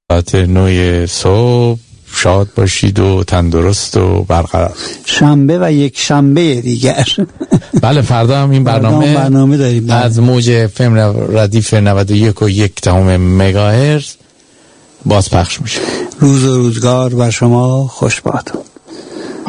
ساعت 9 صبح شاد باشید و تندرست و برقرار. شنبه و یک شنبه دیگر بله فردا هم این برنامه داریم از موج FM ردیف 91.1 مگاهرتز باز پخش میشه. روز و روزگار بر شما خوش باد.